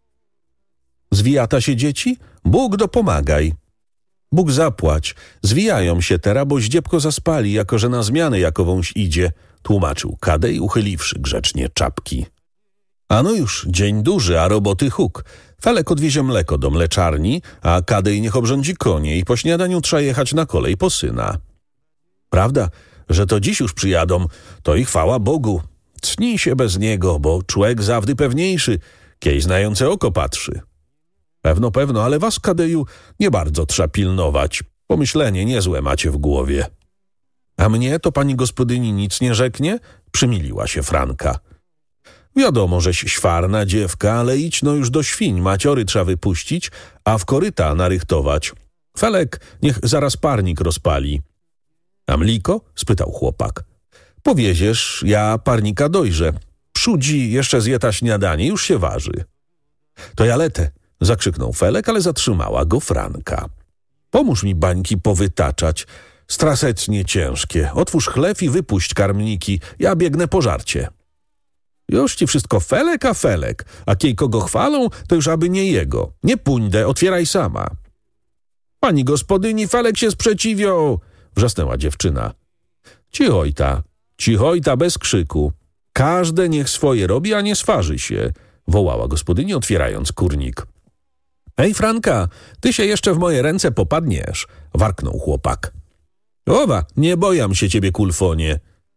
Zwijata się dzieci? Bóg dopomagaj. Bóg zapłać. Zwijają się teraz, bo zdziebko zaspali, jako że na zmianę jakowąś idzie, tłumaczył Kadej, uchyliwszy grzecznie czapki. Ano już, dzień duży, a roboty huk. Felek odwiezie mleko do mleczarni, a Kadej niech obrządzi konie i po śniadaniu trzeba jechać na kolej po syna. Prawda, że to dziś już przyjadą, to i chwała Bogu. Cnij się bez niego, bo człek zawdy pewniejszy, kiej znające oko patrzy. Pewno, pewno, ale was, Kadeju, nie bardzo trzeba pilnować. Pomyślenie niezłe macie w głowie. A mnie to pani gospodyni nic nie rzeknie? Przymiliła się Franka. Wiadomo, żeś świarna dziewka, ale idź no już do świń, maciory trzeba wypuścić, a w koryta narychtować. Felek niech zaraz parnik rozpali. A mliko? Spytał chłopak. Powieziesz, ja parnika dojrzę. Przudzi, jeszcze zje ta śniadanie, już się waży. To ja letę, zakrzyknął Felek, ale zatrzymała go Franka. Pomóż mi bańki powytaczać. Strasecnie ciężkie. Otwórz chlew i wypuść karmniki. Ja biegnę po żarcie. Już ci wszystko Felek, a Felek. A kiej kogo chwalą, to już aby nie jego. Nie pójdę, otwieraj sama. Pani gospodyni, Felek się sprzeciwią, wrzasnęła dziewczyna. Cichojta, cichojta bez krzyku. Każde niech swoje robi, a nie sważy się, wołała gospodyni, otwierając kurnik. Ej, Franka, ty się jeszcze w moje ręce popadniesz, warknął chłopak. Owa, nie bojam się ciebie, kulfonie.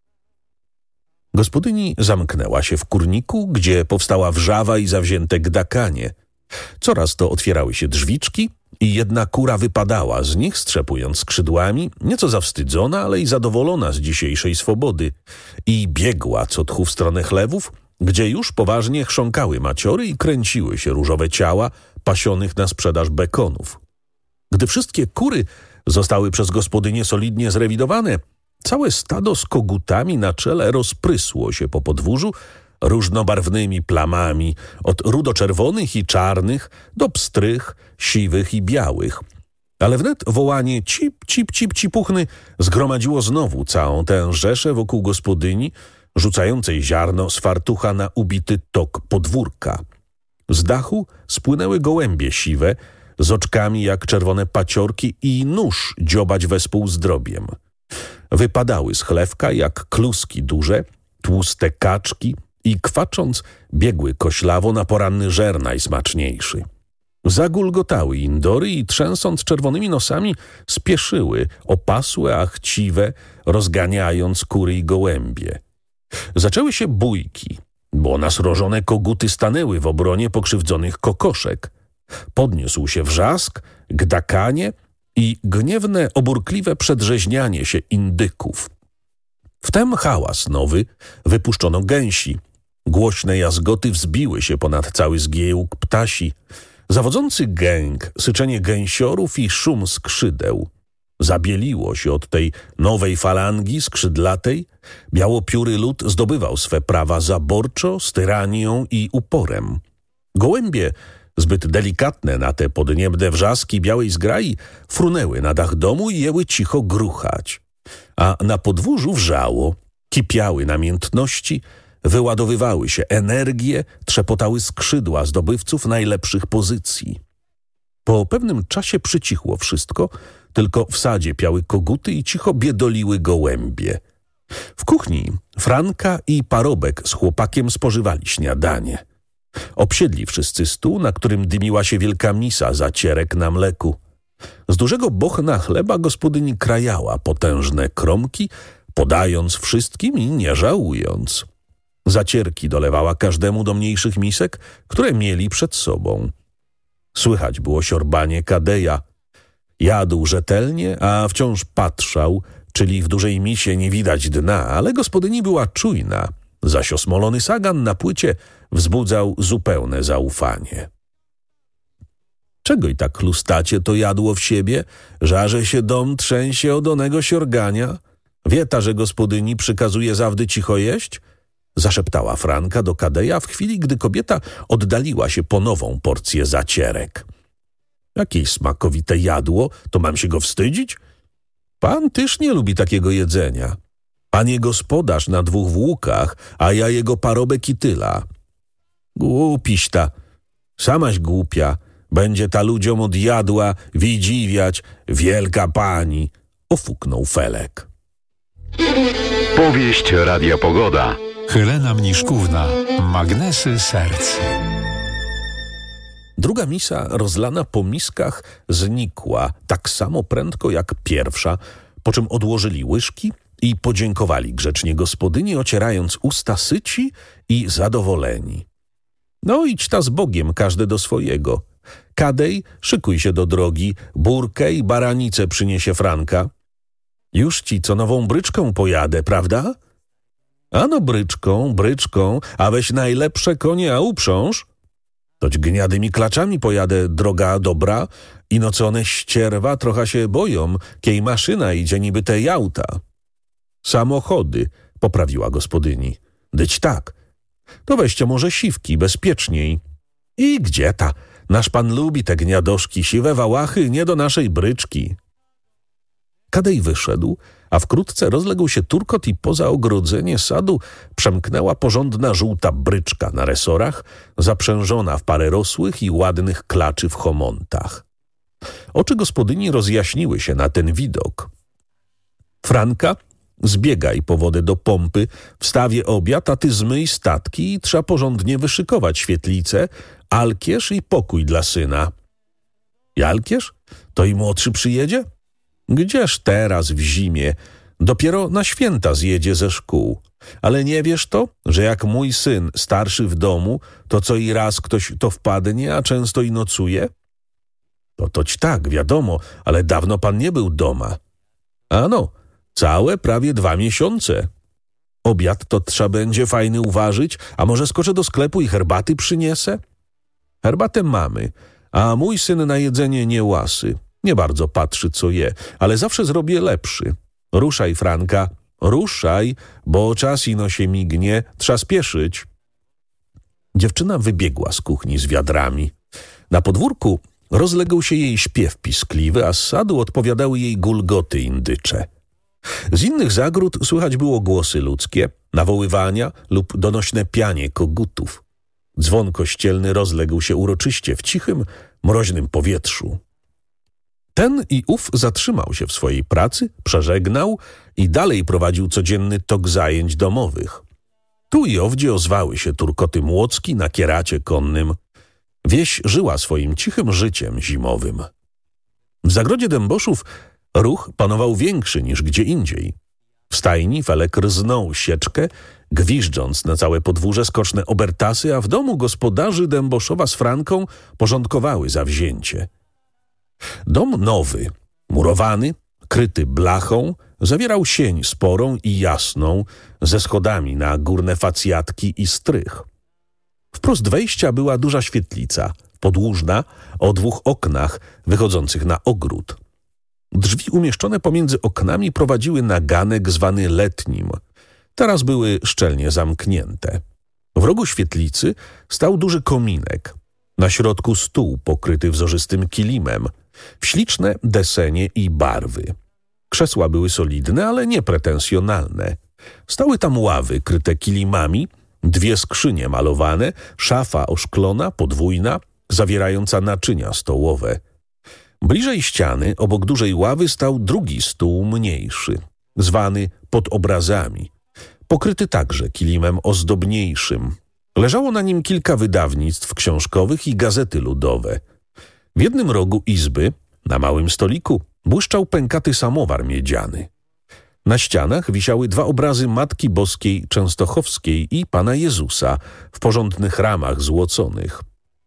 Gospodyni zamknęła się w kurniku, gdzie powstała wrzawa i zawzięte gdakanie. Coraz to otwierały się drzwiczki i jedna kura wypadała z nich, strzepując skrzydłami, nieco zawstydzona, ale i zadowolona z dzisiejszej swobody. I biegła co tchu w stronę chlewów, gdzie już poważnie chrząkały maciory i kręciły się różowe ciała pasionych na sprzedaż bekonów. Gdy wszystkie kury zostały przez gospodynię solidnie zrewidowane, całe stado z kogutami na czele rozprysło się po podwórzu różnobarwnymi plamami, od rudoczerwonych i czarnych do pstrych, siwych i białych. Ale wnet wołanie cip, cip, cip, cipuchny zgromadziło znowu całą tę rzeszę wokół gospodyni, rzucającej ziarno z fartucha na ubity tok podwórka. Z dachu spłynęły gołębie siwe, z oczkami jak czerwone paciorki i nóż dziobać wespół z drobiem. Wypadały z chlewka jak kluski duże, tłuste kaczki i kwacząc biegły koślawo na poranny żer najsmaczniejszy. Zagulgotały indory i trzęsąc czerwonymi nosami spieszyły, opasłe, a chciwe, rozganiając kury i gołębie. Zaczęły się bójki, bo nasrożone koguty stanęły w obronie pokrzywdzonych kokoszek. Podniósł się wrzask, gdakanie i gniewne, oburkliwe przedrzeźnianie się indyków. Wtem hałas nowy, wypuszczono gęsi. Głośne jazgoty wzbiły się ponad cały zgiełk ptasi. Zawodzący gęg, syczenie gęsiorów i szum skrzydeł. Zabieliło się od tej nowej falangi skrzydlatej. Białopióry lud zdobywał swe prawa zaborczo, z tyranią i uporem. Gołębie, zbyt delikatne na te podniebne wrzaski białej zgrai, frunęły na dach domu i jęły cicho gruchać. A na podwórzu wrzało, kipiały namiętności, wyładowywały się energie, trzepotały skrzydła zdobywców najlepszych pozycji. Po pewnym czasie przycichło wszystko, tylko w sadzie piały koguty i cicho biedoliły gołębie. W kuchni Franka i parobek z chłopakiem spożywali śniadanie. Obsiedli wszyscy stół, na którym dymiła się wielka misa zacierek na mleku. Z dużego bochna chleba gospodyni krajała potężne kromki, podając wszystkim i nie żałując. Zacierki dolewała każdemu do mniejszych misek, które mieli przed sobą. Słychać było siorbanie Kadeja. Jadł rzetelnie, a wciąż patrzał, czyli w dużej misie nie widać dna, ale gospodyni była czujna, zaś osmolony sagan na płycie wzbudzał zupełne zaufanie. Czego i tak chlustacie to jadło w siebie, żarze się dom trzęsie od onego siorgania? Wie ta, że gospodyni przykazuje zawdy cicho jeść? Zaszeptała Franka do Kadeja w chwili, gdy kobieta oddaliła się po nową porcję zacierek. Jakie smakowite jadło, to mam się go wstydzić? Pan też nie lubi takiego jedzenia. Panie gospodarz na dwóch włókach, a ja jego parobek i tyla. Głupiś ta, samaś głupia, będzie ta ludziom od jadła widziwiać, wielka pani, ofuknął Felek. Powieść Radia Pogoda. Helena Mniszkówna. Magnesy serc. Druga misa, rozlana po miskach, znikła tak samo prędko jak pierwsza, po czym odłożyli łyżki i podziękowali grzecznie gospodyni, ocierając usta syci i zadowoleni. No idź ta z Bogiem, każdy do swojego. Kadej, szykuj się do drogi, burkę i baranicę przyniesie Franka. Już ci co nową bryczką pojadę, prawda? Ano bryczką, bryczką, a weź najlepsze konie, a uprząż. Toć gniadymi klaczami pojadę, droga dobra, ino co one ścierwa trochę się boją, kiej maszyna idzie niby te jałta. Samochody, poprawiła gospodyni. Dyć tak. To weźcie może siwki, bezpieczniej. I gdzie ta? Nasz pan lubi te gniadoszki, siwe wałachy, nie do naszej bryczki. Kadej wyszedł, a wkrótce rozległ się turkot i poza ogrodzenie sadu przemknęła porządna żółta bryczka na resorach, zaprzężona w parę rosłych i ładnych klaczy w chomontach. Oczy gospodyni rozjaśniły się na ten widok. Franka, zbiegaj po wodę do pompy, wstawię obiad, a ty zmyj statki i trzeba porządnie wyszykować świetlicę, alkierz i pokój dla syna. Jalkierz? To i młodszy przyjedzie? Gdzież teraz w zimie? Dopiero na święta zjedzie ze szkół. Ale nie wiesz to, że jak mój syn starszy w domu, to co i raz ktoś to wpadnie, a często i nocuje? To toć tak, wiadomo, ale dawno pan nie był doma. Ano, całe prawie dwa miesiące. Obiad to trzeba będzie fajny uważać, a może skoczę do sklepu i herbaty przyniesę? Herbatę mamy, a mój syn na jedzenie nie łasy. Nie bardzo patrzy, co je, ale zawsze zrobię lepszy. Ruszaj, Franka, ruszaj, bo czas ino się mignie, trzeba spieszyć. Dziewczyna wybiegła z kuchni z wiadrami. Na podwórku rozległ się jej śpiew piskliwy, a z sadu odpowiadały jej gulgoty indycze. Z innych zagród słychać było głosy ludzkie, nawoływania lub donośne pianie kogutów. Dzwon kościelny rozległ się uroczyście w cichym, mroźnym powietrzu. Ten i ów zatrzymał się w swojej pracy, przeżegnał i dalej prowadził codzienny tok zajęć domowych. Tu i owdzie ozwały się turkoty młocki na kieracie konnym. Wieś żyła swoim cichym życiem zimowym. W zagrodzie dęboszów ruch panował większy niż gdzie indziej. W stajni Felek rznął sieczkę, gwiżdżąc na całe podwórze skoczne obertasy, a w domu gospodarzy Dęboszowa z Franką porządkowały zawzięcie. Dom nowy, murowany, kryty blachą, zawierał sień sporą i jasną, ze schodami na górne facjatki i strych. Wprost wejścia była duża świetlica, podłużna, o dwóch oknach wychodzących na ogród. Drzwi umieszczone pomiędzy oknami prowadziły na ganek zwany letnim. Teraz były szczelnie zamknięte. W rogu świetlicy stał duży kominek. Na środku stół pokryty wzorzystym kilimem, w śliczne desenie i barwy. Krzesła były solidne, ale nie pretensjonalne. Stały tam ławy kryte kilimami, dwie skrzynie malowane, szafa oszklona, podwójna, zawierająca naczynia stołowe. Bliżej ściany, obok dużej ławy, stał drugi stół mniejszy, zwany pod obrazami, pokryty także kilimem ozdobniejszym. Leżało na nim kilka wydawnictw książkowych i gazety ludowe. W jednym rogu izby, na małym stoliku, błyszczał pękaty samowar miedziany. Na ścianach wisiały dwa obrazy Matki Boskiej Częstochowskiej i Pana Jezusa w porządnych ramach złoconych.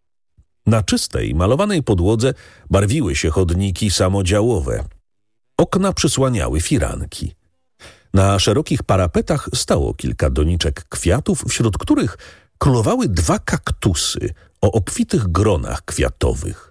Na czystej, malowanej podłodze barwiły się chodniki samodziałowe. Okna przysłaniały firanki. Na szerokich parapetach stało kilka doniczek kwiatów, wśród których królowały dwa kaktusy o obfitych gronach kwiatowych.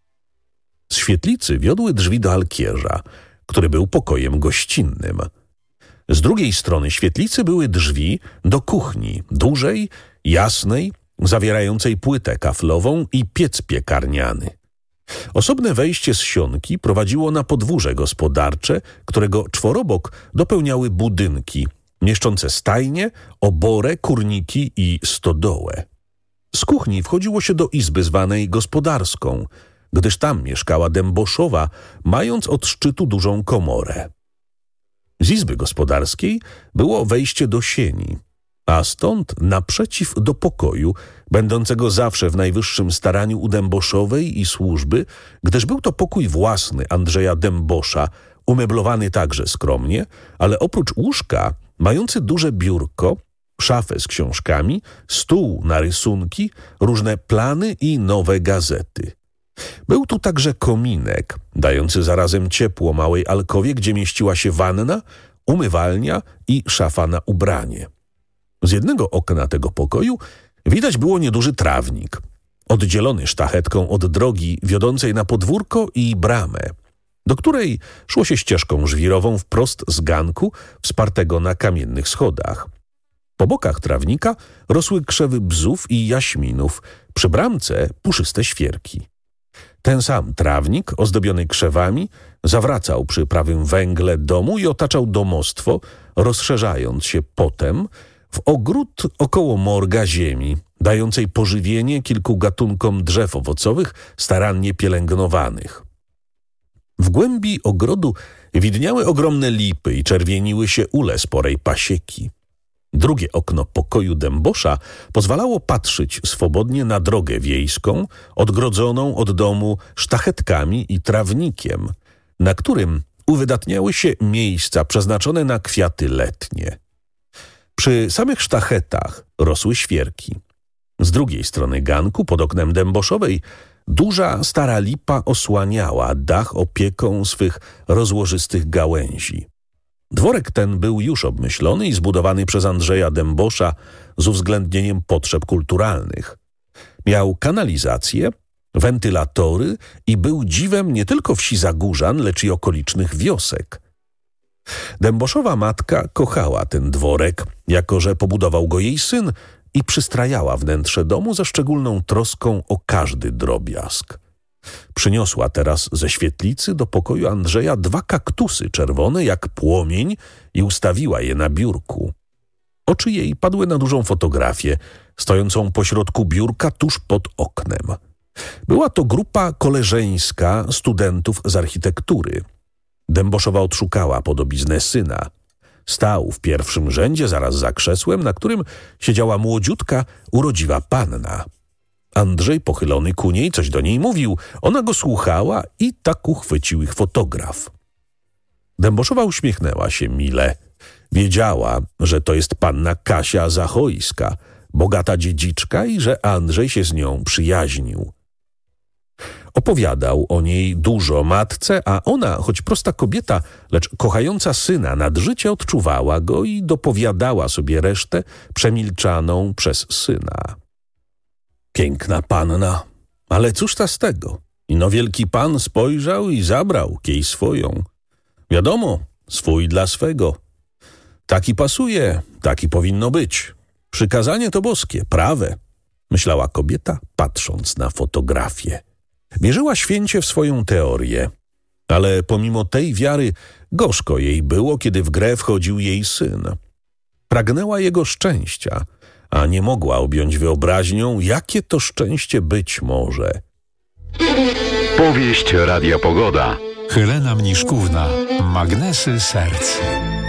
Z świetlicy wiodły drzwi do alkierza, który był pokojem gościnnym. Z drugiej strony świetlicy były drzwi do kuchni, dużej, jasnej, zawierającej płytę kaflową i piec piekarniany. Osobne wejście z sionki prowadziło na podwórze gospodarcze, którego czworobok dopełniały budynki, mieszczące stajnie, oborę, kurniki i stodołę. Z kuchni wchodziło się do izby zwanej gospodarską, gdyż tam mieszkała Dęboszowa, mając od szczytu dużą komorę. Z izby gospodarskiej było wejście do sieni. a stąd naprzeciw do pokoju, będącego zawsze w najwyższym staraniu u Dęboszowej i służby, gdyż był to pokój własny Andrzeja Dębosza, umeblowany także skromnie, ale oprócz łóżka mający duże biurko, szafę z książkami, stół na rysunki, różne plany i nowe gazety. Był tu także kominek, dający zarazem ciepło małej alkowie, gdzie mieściła się wanna, umywalnia i szafa na ubranie. Z jednego okna tego pokoju widać było nieduży trawnik, oddzielony sztachetką od drogi wiodącej na podwórko i bramę, do której szło się ścieżką żwirową wprost z ganku, wspartego na kamiennych schodach. Po bokach trawnika rosły krzewy bzów i jaśminów, przy bramce puszyste świerki. Ten sam trawnik, ozdobiony krzewami, zawracał przy prawym węgle domu i otaczał domostwo, rozszerzając się potem w ogród około morga ziemi, dającej pożywienie kilku gatunkom drzew owocowych starannie pielęgnowanych. W głębi ogrodu widniały ogromne lipy i czerwieniły się ule sporej pasieki. Drugie okno pokoju Dębosza pozwalało patrzeć swobodnie na drogę wiejską, odgrodzoną od domu sztachetkami i trawnikiem, na którym uwydatniały się miejsca przeznaczone na kwiaty letnie. Przy samych sztachetach rosły świerki. Z drugiej strony ganku, pod oknem Dęboszowej, duża stara lipa osłaniała dach opieką swych rozłożystych gałęzi. Dworek ten był już obmyślony i zbudowany przez Andrzeja Dębosza z uwzględnieniem potrzeb kulturalnych. Miał kanalizację, wentylatory i był dziwem nie tylko wsi Zagórzan, lecz i okolicznych wiosek. Dęboszowa matka kochała ten dworek, jako że pobudował go jej syn i przystrajała wnętrze domu ze szczególną troską o każdy drobiazg. Przyniosła teraz ze świetlicy do pokoju Andrzeja dwa kaktusy czerwone jak płomień i ustawiła je na biurku. Oczy jej padły na dużą fotografię, stojącą pośrodku biurka tuż pod oknem. Była to grupa koleżeńska studentów z architektury. Dęboszowa odszukała podobiznę syna. Stał w pierwszym rzędzie zaraz za krzesłem, na którym siedziała młodziutka, urodziwa panna. Andrzej, pochylony ku niej, coś do niej mówił. Ona go słuchała i tak uchwycił ich fotograf. Dęboszowa uśmiechnęła się mile. Wiedziała, że to jest panna Kasia Zachojska, bogata dziedziczka i że Andrzej się z nią przyjaźnił. Opowiadał o niej dużo matce, a ona, choć prosta kobieta, lecz kochająca syna nad życie, odczuwała go i dopowiadała sobie resztę przemilczaną przez syna. Piękna panna, ale cóż ta z tego? Ino wielki pan spojrzał i zabrał kiej swoją. Wiadomo, swój dla swego. Taki pasuje, taki powinno być. Przykazanie to boskie, prawe, myślała kobieta, patrząc na fotografię. Wierzyła święcie w swoją teorię, ale pomimo tej wiary gorzko jej było, kiedy w grę wchodził jej syn. Pragnęła jego szczęścia, a nie mogła objąć wyobraźnią, jakie to szczęście być może. Powieść Radia Pogoda. Helena Mniszkówna. Magnesy serc.